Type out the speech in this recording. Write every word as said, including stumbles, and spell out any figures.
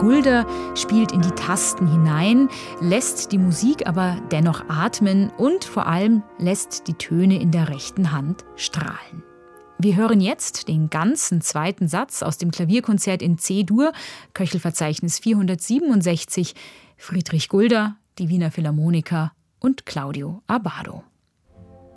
Gulder spielt in die Tasten hinein, lässt die Musik aber dennoch atmen und vor allem lässt die Töne in der rechten Hand strahlen. Wir hören jetzt den ganzen zweiten Satz aus dem Klavierkonzert in C-Dur, Köchelverzeichnis vierhundertsiebenundsechzig, Friedrich Gulder, die Wiener Philharmoniker und Claudio Abbado.